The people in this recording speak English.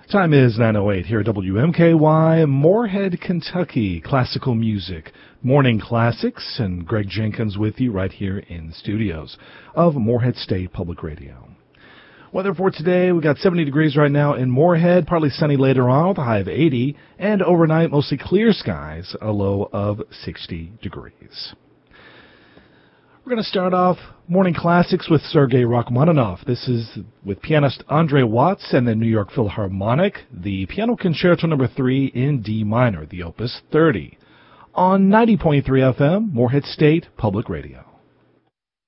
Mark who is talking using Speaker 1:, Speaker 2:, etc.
Speaker 1: Time is 9:08 here at WMKY, Moorhead, Kentucky. Classical music, morning classics, and Greg Jenkins with you right here in the studios of Moorhead State Public Radio. Weather for today, we got 70 degrees right now in Moorhead, partly sunny later on with a high of 80, and overnight mostly clear skies, a low of 60 degrees. We're going to start off morning classics with Sergei Rachmaninoff. This is with pianist Andre Watts and the New York Philharmonic, the Piano Concerto No. 3 in D minor, the Opus 30, on 90.3 FM, Moorhead State Public Radio.